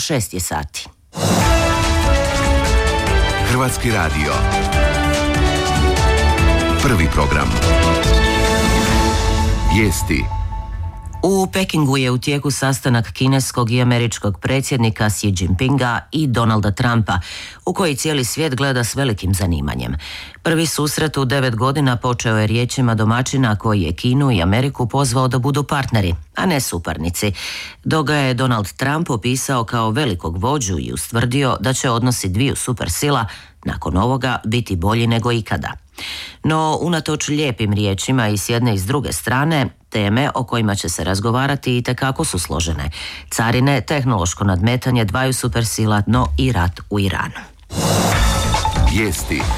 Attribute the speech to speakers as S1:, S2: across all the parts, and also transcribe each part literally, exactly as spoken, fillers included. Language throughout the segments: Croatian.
S1: šest je sati.
S2: Hrvatski radio. Prvi program. Vijesti.
S1: U Pekingu je u tijeku sastanak kineskog i američkog predsjednika Xi Jinpinga i Donalda Trumpa, u koji cijeli svijet gleda s velikim zanimanjem. Prvi susret u devet godina počeo je riječima domaćina koji je Kinu i Ameriku pozvao da budu partneri, a ne suparnici, dok ga je Donald Trump opisao kao velikog vođu i ustvrdio da će odnosi dviju supersila nakon ovoga biti bolji nego ikada. No, unatoč lijepim riječima i s jedne i s druge strane, teme o kojima će se razgovarati itekako su složene. Carine, tehnološko nadmetanje dvaju supersila, no i rat u Iranu.
S2: Vijesti.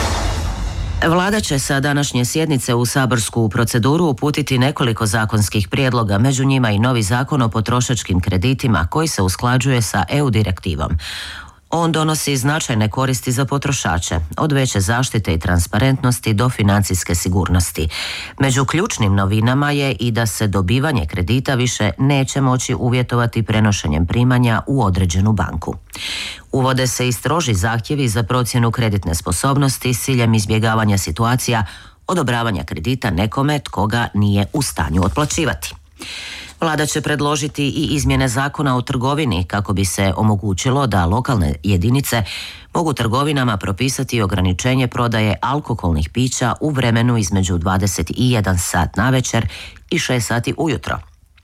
S1: Vlada će sa današnje sjednice u saborsku proceduru uputiti nekoliko zakonskih prijedloga, među njima i novi zakon o potrošačkim kreditima koji se usklađuje sa E U direktivom. On donosi značajne koristi za potrošače, od veće zaštite i transparentnosti do financijske sigurnosti. Među ključnim novinama je i da se dobivanje kredita više neće moći uvjetovati prenošenjem primanja u određenu banku. Uvode se i stroži zahtjevi za procjenu kreditne sposobnosti s ciljem izbjegavanja situacija odobravanja kredita nekome tko ga nije u stanju otplaćivati. Vlada će predložiti i izmjene zakona o trgovini kako bi se omogućilo da lokalne jedinice mogu trgovinama propisati ograničenje prodaje alkoholnih pića u vremenu između dvadeset jedan sat navečer i šest sati ujutro,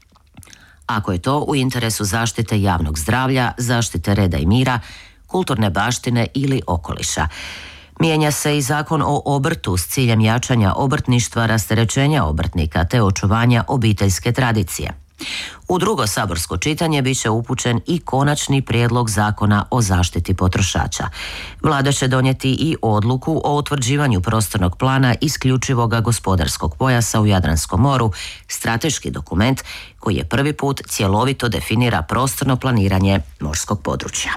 S1: ako je to u interesu zaštite javnog zdravlja, zaštite reda i mira, kulturne baštine ili okoliša. Mijenja se i zakon o obrtu s ciljem jačanja obrtništva, rasterećenja obrtnika te očuvanja obiteljske tradicije. U drugo saborsko čitanje bit će upućen i konačni prijedlog zakona o zaštiti potrošača. Vlada će donijeti i odluku o utvrđivanju prostornog plana isključivog gospodarskog pojasa u Jadranskom moru, strateški dokument koji je prvi put cjelovito definira prostorno planiranje morskog područja.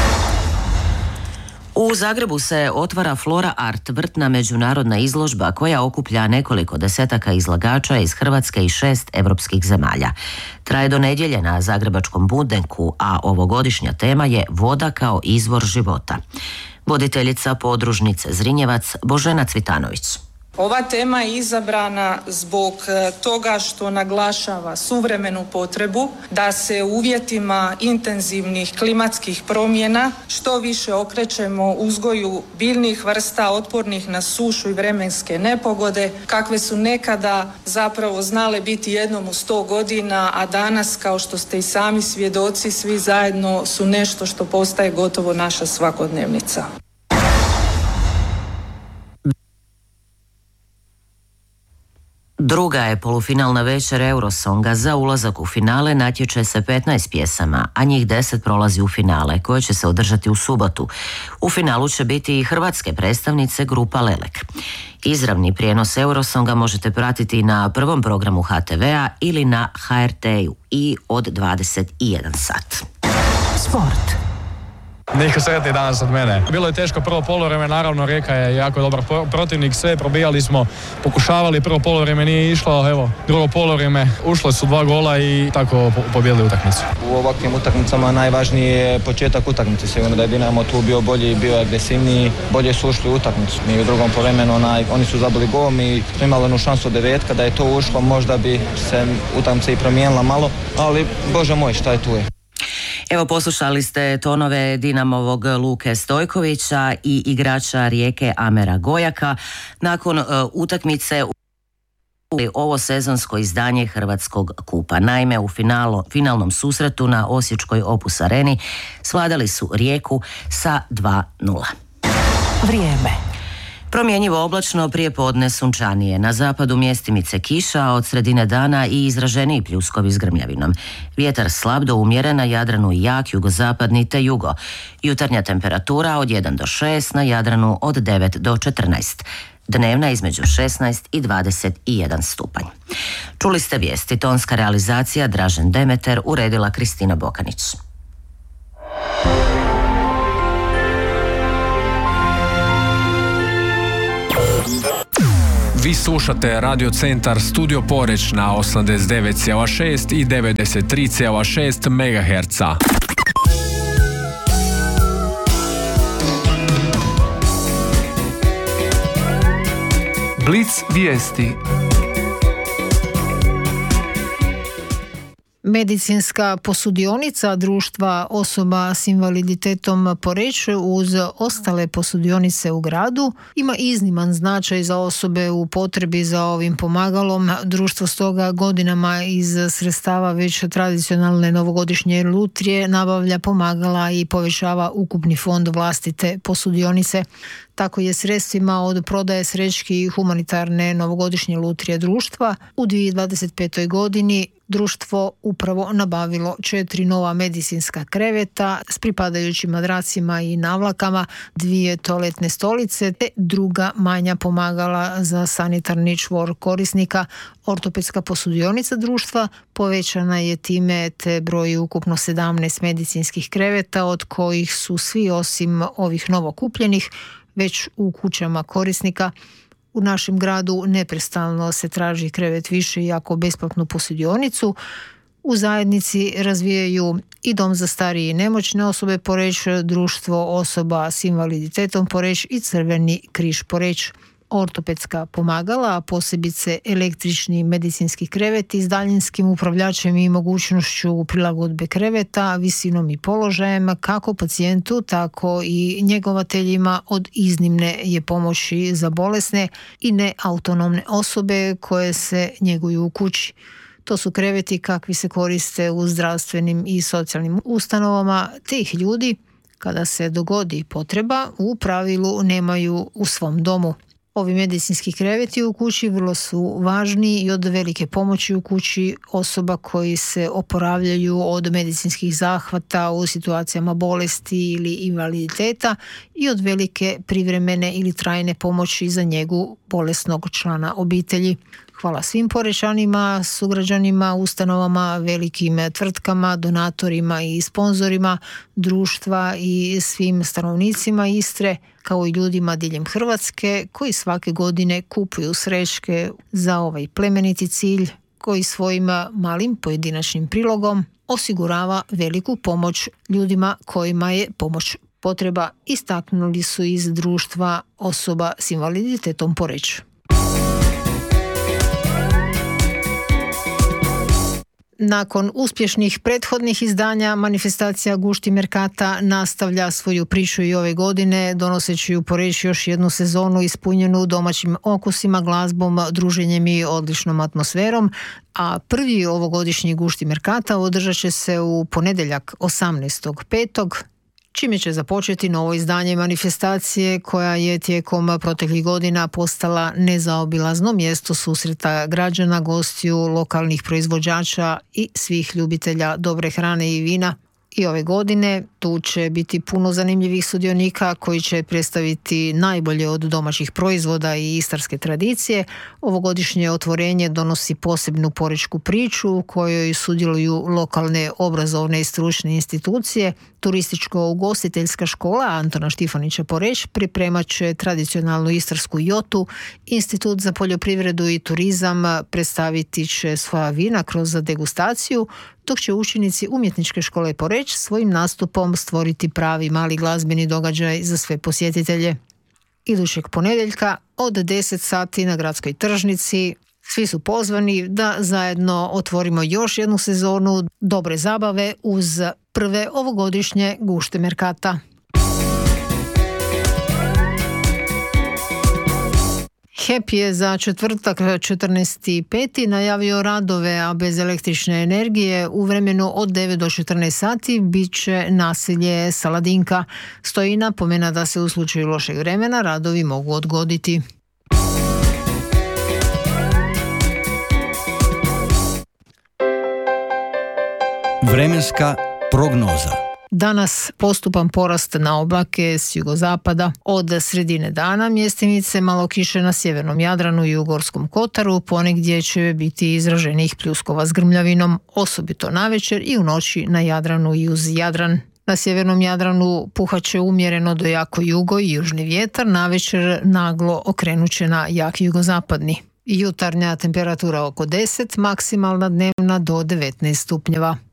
S1: U Zagrebu se otvara Flora Art, vrtna međunarodna izložba koja okuplja nekoliko desetaka izlagača iz Hrvatske i šest europskih zemalja. Traje do nedjelje na zagrebačkom Budenku, a ovogodišnja tema je voda kao izvor života. Voditeljica podružnice Zrinjevac Božena Cvitanović.
S3: Ova tema je izabrana zbog toga što naglašava suvremenu potrebu da se u uvjetima intenzivnih klimatskih promjena što više okrećemo uzgoju biljnih vrsta otpornih na sušu i vremenske nepogode, kakve su nekada zapravo znale biti jednom u sto godina, a danas, kao što ste i sami svjedoci, svi zajedno su nešto što postaje gotovo naša svakodnevnica.
S1: Druga je polufinalna večer Eurosonga. Za ulazak u finale natječe se petnaest pjesama, a njih deset prolazi u finale, koje će se održati u subotu. U finalu će biti i hrvatske predstavnice grupa Lelek. Izravni prijenos Eurosonga možete pratiti na prvom programu H T V-a ili na H R T-u i od dvadeset jedan sat.
S4: Sport.
S5: Niko sretni danas od mene. Bilo je teško prvo poluvreme, naravno Rijeka je jako dobar protivnik, sve probijali smo, pokušavali, prvo poluvreme nije išlo, evo, drugo poluvreme, ušle su dva gola i tako pobijedili utakmicu.
S6: U ovakvim utakmicama najvažniji je početak utakmice, sigurno da je Dinamo tu bio bolji, bio agresivniji, bolje su ušli u utakmicu. Mi u drugom poluvremenu onaj, oni su zabili gol, mi smo imali onu šansu devetka, da je to ušlo, možda bi se utakmica i promijenila malo, ali Bože moj, šta je tu je.
S1: Evo, poslušali ste tonove Dinamovog Luke Stojkovića i igrača Rijeke Amera Gojaka nakon uh, utakmice u ovo sezonsko izdanje Hrvatskog kupa. Naime, u finalu, finalnom susretu na osječkoj Opus Areni svladali su Rijeku sa dva nula.
S4: Vrijeme.
S1: Promjenjivo oblačno, prije podne sunčanije. Na zapadu mjestimice kiša, a od sredine dana i izraženiji pljuskovi s grmljavinom. Vjetar slab do umjeren, na Jadranu jak, jugozapadni te jugo. Jutarnja temperatura od jedan do šest, na Jadranu od devet do četrnaest. Dnevna između šesnaest i dvadeset jedan stupanj. Čuli ste vijesti, tonska realizacija Dražen Demeter, uredila Kristina Bokanić.
S7: Vi slušate Radio Centar Studio Poreć na osamdeset devet zarez šest i devedeset tri zarez šest megaherca.
S8: Blic vijesti.
S9: Medicinska posudionica društva osoba s invaliditetom Poreč uz ostale posudionice u gradu ima izniman značaj za osobe u potrebi za ovim pomagalom. Društvo stoga godinama iz sredstava već tradicionalne novogodišnje lutrije nabavlja pomagala i povećava ukupni fond vlastite posudionice. Tako je sredstvima od prodaje srećki i humanitarne novogodišnje lutrije društva u dvije tisuće dvadeset petoj godini društvo upravo nabavilo četiri nova medicinska kreveta s pripadajućim madracima i navlakama, dvije toaletne stolice te druga manja pomagala za sanitarni čvor korisnika. Ortopedska posudionica društva povećana je time te broji ukupno sedamnaest medicinskih kreveta, od kojih su svi osim ovih novokupljenih već u kućama korisnika. U našem gradu neprestano se traži krevet više, iako besplatnu posudionicu. U zajednici razvijaju i dom za starije i nemoćne osobe Poreč, društvo osoba s invaliditetom Poreč i Crveni križ Poreč. Ortopedska pomagala, a posebice električni medicinski kreveti s daljinskim upravljačem i mogućnošću prilagodbe kreveta, visinom i položajem kako pacijentu, tako i njegovateljima od iznimne je pomoći za bolesne i neautonomne osobe koje se njeguju u kući. To su kreveti kakvi se koriste u zdravstvenim i socijalnim ustanovama, te ih ljudi, kada se dogodi potreba, u pravilu nemaju u svom domu. Ovi medicinski kreveti u kući vrlo su važni i od velike pomoći u kući osoba koji se oporavljaju od medicinskih zahvata u situacijama bolesti ili invaliditeta i od velike privremene ili trajne pomoći za njegu bolesnog člana obitelji. Hvala svim Porečanima, sugrađanima, ustanovama, velikim tvrtkama, donatorima i sponzorima društva i svim stanovnicima Istre, kao i ljudima diljem Hrvatske koji svake godine kupuju srećke za ovaj plemeniti cilj koji svojim malim pojedinačnim prilogom osigurava veliku pomoć ljudima kojima je pomoć potreba, istaknuli su iz društva osoba s invaliditetom Poreč. Nakon uspješnih prethodnih izdanja, manifestacija Gušti Merkata nastavlja svoju priču i ove godine, donoseći u Poreč još jednu sezonu ispunjenu domaćim okusima, glazbom, druženjem i odličnom atmosferom, a prvi ovogodišnji Gušti Merkata održat će se u ponedjeljak osamnaestog petog čime će započeti novo izdanje manifestacije koja je tijekom proteklih godina postala nezaobilazno mjesto susreta građana, gostiju, lokalnih proizvođača i svih ljubitelja dobre hrane i vina. I ove godine tu će biti puno zanimljivih sudionika koji će predstaviti najbolje od domaćih proizvoda i istarske tradicije. Ovogodišnje otvorenje donosi posebnu porečku priču u kojoj sudjeluju lokalne obrazovne i stručne institucije. Turističko-ugostiteljska škola Antona Štifanića Poreč pripremat će tradicionalnu istarsku jotu. Institut za poljoprivredu i turizam predstaviti će svoja vina kroz degustaciju, dok će učenici umjetničke škole Poreč svojim nastupom stvoriti pravi mali glazbeni događaj za sve posjetitelje. Idućeg ponedjeljka od deset sati na gradskoj tržnici svi su pozvani da zajedno otvorimo još jednu sezonu dobre zabave uz prve ovogodišnje Gušte Merkata. H E P je za četvrtak četrnaesti peti najavio radove, a bez električne energije u vremenu od devet do četrnaest sati bit će naselje Saladinka. Stoji napomena da se u slučaju lošeg vremena radovi mogu odgoditi.
S10: Vremenska prognoza.
S9: Danas postupan porast na oblake s jugozapada. Od sredine dana mjestimice malo kiše na sjevernom Jadranu i u Gorskom Kotaru, ponegdje će biti izraženih pljuskova s grmljavinom, osobito navečer i u noći na Jadranu i uz Jadran. Na sjevernom Jadranu puhaće umjereno do jako jugo i južni vjetar, navečer naglo okrenuće na jak jugozapadni. Jutarnja temperatura oko deset, maksimalna dnevna do devetnaest stupnjeva.